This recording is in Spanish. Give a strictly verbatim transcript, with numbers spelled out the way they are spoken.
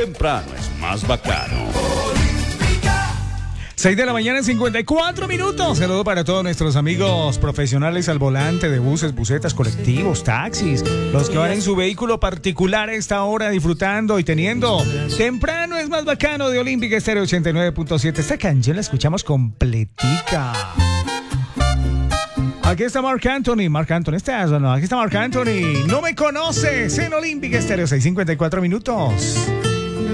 Temprano es más bacano. seis de la mañana en cincuenta y cuatro minutos. Saludo para todos nuestros amigos profesionales al volante de buses, busetas, colectivos, taxis. Los que van en su vehículo particular a esta hora disfrutando y teniendo Temprano es más bacano de Olímpica Estéreo ochenta y nueve punto siete. Esta canción la escuchamos completica. Aquí está Marc Anthony. Marc Anthony, ¿estás o no? Aquí está Marc Anthony. No me conoces en Olímpica Estéreo. seis cincuenta y cuatro minutos.